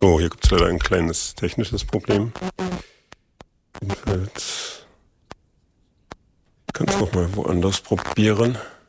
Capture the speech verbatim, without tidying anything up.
Oh, hier gibt es leider ein kleines technisches Problem. Jedenfalls kann es nochmal woanders probieren.